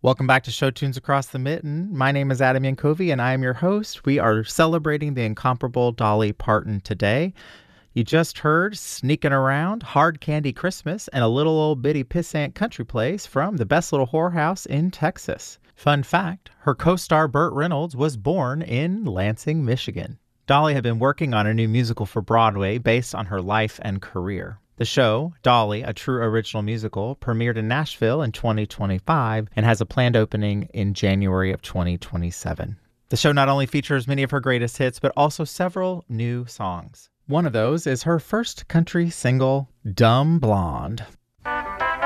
Welcome back to Show Tunes Across the Mitten. My name is Adam Yankovi, and I am your host. We are celebrating the incomparable Dolly Parton today. You just heard Sneaking Around, Hard Candy Christmas, and a little old bitty pissant country place from the Best Little Whorehouse in Texas. Fun fact, her co-star Burt Reynolds was born in Lansing, Michigan. Dolly had been working on a new musical for Broadway based on her life and career. The show, Dolly, a true original musical, premiered in Nashville in 2025 and has a planned opening in January of 2027. The show not only features many of her greatest hits, but also several new songs. One of those is her first country single, Dumb Blonde.